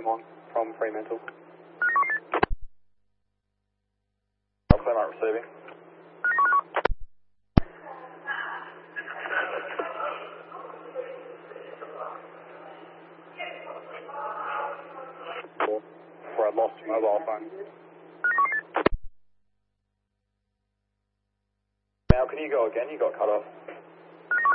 Claremont from Fremantle. Claremont receiving. Where I lost your mobile phone. Now, can you go again? You got cut off.